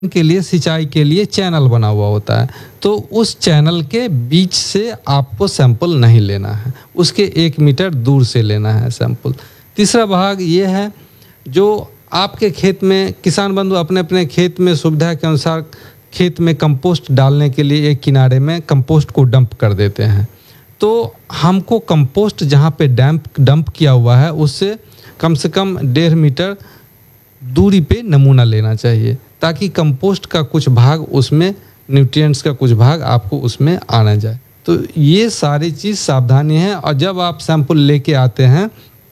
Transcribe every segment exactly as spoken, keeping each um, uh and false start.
के लिए सिंचाई के लिए चैनल बना हुआ होता है, तो उस चैनल के बीच से आपको सैंपल नहीं लेना है, उसके एक मीटर दूर से लेना है सैंपल। तीसरा भाग ये है, जो आपके खेत में किसान बंधु अपने अपने खेत में सुविधा के अनुसार खेत में कंपोस्ट डालने के लिए एक किनारे में कंपोस्ट को डंप कर देते हैं। तो हमको कंपोस्ट जहाँ पे डैम्प डंप किया हुआ है उससे कम से कम डेढ़ मीटर दूरी पे नमूना लेना चाहिए, ताकि कंपोस्ट का कुछ भाग उसमें, न्यूट्रिएंट्स का कुछ भाग आपको उसमें आना जाए। तो ये सारी चीज़ सावधानी है। और जब आप सैंपल लेके आते हैं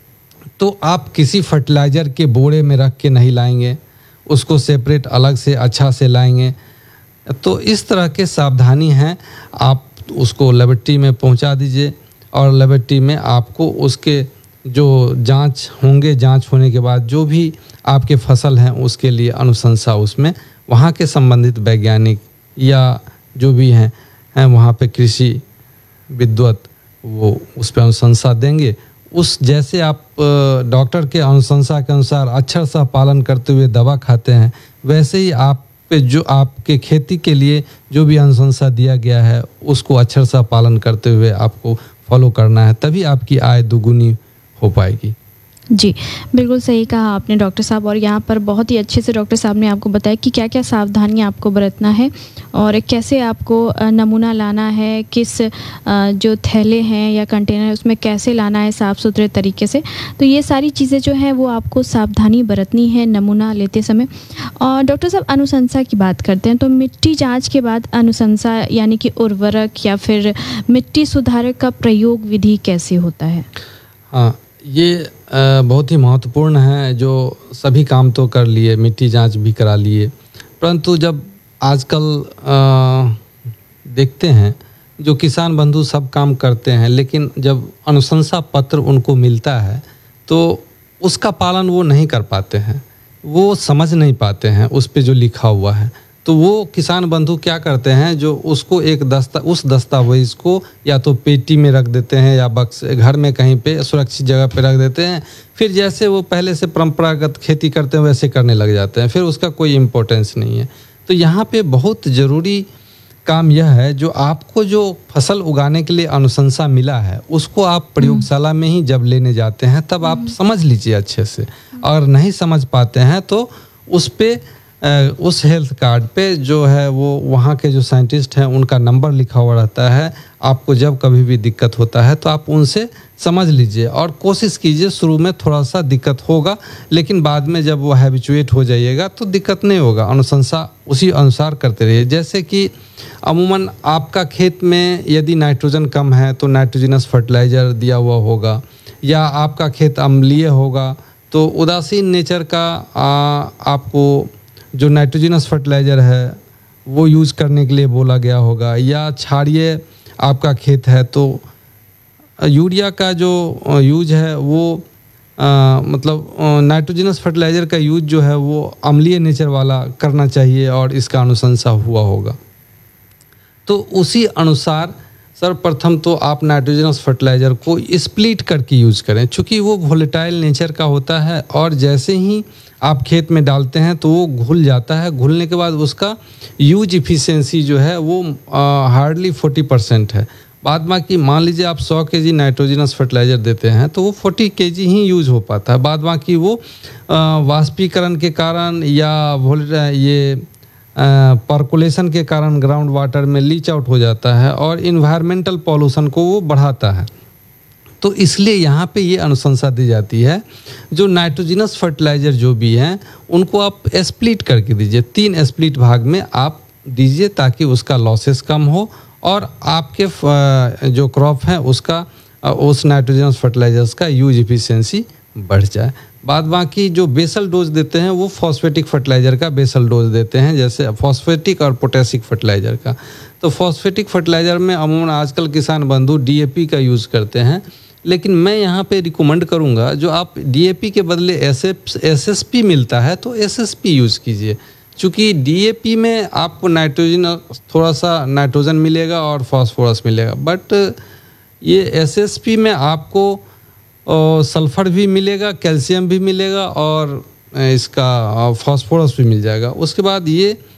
तो आप किसी फर्टिलाइज़र के बोरे में रख के नहीं लाएंगे, उसको सेपरेट अलग से अच्छा से लाएंगे। तो इस तरह के सावधानी हैं। आप उसको लेबोरेटरी में पहुंचा दीजिए और लेबोरेटरी में आपको उसके जो जांच होंगे, जांच होने के बाद जो भी आपके फसल हैं उसके लिए अनुशंसा उसमें वहाँ के संबंधित वैज्ञानिक या जो भी हैं हैं वहाँ पे कृषि विद्वत वो उस पर अनुशंसा देंगे। उस जैसे आप डॉक्टर के अनुशंसा के अनुसार अक्षर सह पालन करते हुए दवा खाते हैं, वैसे ही आप पे जो आपके खेती के लिए जो भी अनुशंसा दिया गया है उसको अक्षर सह पालन करते हुए आपको फॉलो करना है, तभी आपकी आय दुगुनी हो पाएगी। जी, बिल्कुल सही कहा आपने डॉक्टर साहब। और यहाँ पर बहुत ही अच्छे से डॉक्टर साहब ने आपको बताया कि क्या क्या सावधानियाँ आपको बरतना है और कैसे आपको नमूना लाना है, किस जो थैले हैं या कंटेनर उसमें कैसे लाना है साफ़ सुथरे तरीके से। तो ये सारी चीज़ें जो हैं वो आपको सावधानी बरतनी है नमूना लेते समय। और डॉक्टर साहब अनुशंसा की बात करते हैं, तो मिट्टी जाँच के बाद अनुशंसा यानी कि उर्वरक या फिर मिट्टी सुधारक का प्रयोग विधि कैसे होता है? हाँ, ये बहुत ही महत्वपूर्ण है। जो सभी काम तो कर लिए, मिट्टी जांच भी करा लिए, परंतु जब आजकल देखते हैं जो किसान बंधु सब काम करते हैं, लेकिन जब अनुशंसा पत्र उनको मिलता है तो उसका पालन वो नहीं कर पाते हैं, वो समझ नहीं पाते हैं उस पे जो लिखा हुआ है। तो वो किसान बंधु क्या करते हैं, जो उसको एक दस्ता उस दस्तावेज को या तो पेटी में रख देते हैं या बक्स घर में कहीं पे सुरक्षित जगह पे रख देते हैं। फिर जैसे वो पहले से परंपरागत खेती करते हैं वैसे करने लग जाते हैं, फिर उसका कोई इम्पोर्टेंस नहीं है। तो यहाँ पे बहुत ज़रूरी काम यह है, जो आपको जो फसल उगाने के लिए अनुशंसा मिला है उसको आप प्रयोगशाला में ही जब लेने जाते हैं तब आप समझ लीजिए अच्छे से। और नहीं समझ पाते हैं तो उस पे उस हेल्थ कार्ड पे जो है वो वहाँ के जो साइंटिस्ट हैं उनका नंबर लिखा हुआ रहता है। आपको जब कभी भी दिक्कत होता है तो आप उनसे समझ लीजिए और कोशिश कीजिए। शुरू में थोड़ा सा दिक्कत होगा, लेकिन बाद में जब वो हैबिचुएट हो जाइएगा तो दिक्कत नहीं होगा। अनुशंसा उसी अनुसार करते रहिए। जैसे कि अमूमन आपका खेत में यदि नाइट्रोजन कम है तो नाइट्रोजनस फर्टिलाइज़र दिया हुआ होगा, या आपका खेत अम्लीय होगा तो उदासीन नेचर का आ, आपको जो नाइट्रोजनस फर्टिलाइज़र है वो यूज़ करने के लिए बोला गया होगा। या क्षारीय आपका खेत है तो यूरिया का जो यूज है वो आ, मतलब नाइट्रोजनस फर्टिलाइज़र का यूज जो है वो अम्लीय नेचर वाला करना चाहिए और इसका अनुशंसा हुआ होगा। तो उसी अनुसार सर्वप्रथम तो आप नाइट्रोजनस फर्टिलाइज़र को स्प्लिट करके यूज़ करें, चूँकि वो वोलेटाइल नेचर का होता है और जैसे ही आप खेत में डालते हैं तो वो घुल जाता है। घुलने के बाद उसका यूज इफिशिएंसी जो है वो हार्डली फोर्टी परसेंट है। बाद बाकी मान लीजिए आप सौ के जी नाइट्रोजनस फर्टिलाइज़र देते हैं तो वो फोर्टी के जी ही यूज़ हो पाता है। बाद बाकी वो वाष्पीकरण के कारण या ये पर्कुलेशन के कारण ग्राउंड वाटर में लीच आउट हो जाता है और इन्वायरमेंटल पॉल्यूशन को वो बढ़ाता है। तो इसलिए यहाँ पे ये अनुशंसा दी जाती है, जो नाइट्रोजनस फर्टिलाइज़र जो भी हैं उनको आप स्प्लिट करके दीजिए, तीन स्प्लिट भाग में आप दीजिए ताकि उसका लॉसेस कम हो और आपके जो क्रॉप है उसका उस नाइट्रोजनस फर्टिलाइजर्स का यूज इफिशिएंसी बढ़ जाए। बाद बाकी जो बेसल डोज देते हैं वो फॉस्फेटिक फर्टिलाइज़र का बेसल डोज देते हैं, जैसे फॉस्फेटिक और पोटेशिक फर्टिलाइज़र का। तो फॉस्फेटिक फर्टिलाइज़र में अमूमन आजकल किसान बंधु डीएपी का यूज़ करते हैं, लेकिन मैं यहाँ पे रिकमेंड करूँगा जो आप डीएपी के बदले एसएसपी मिलता है तो एसएसपी यूज़ कीजिए, क्योंकि डीएपी में आपको नाइट्रोजन थोड़ा सा नाइट्रोजन मिलेगा और फास्फोरस मिलेगा, बट ये एसएसपी में आपको सल्फर भी मिलेगा, कैल्शियम भी मिलेगा और इसका फास्फोरस भी मिल जाएगा। उसके बाद ये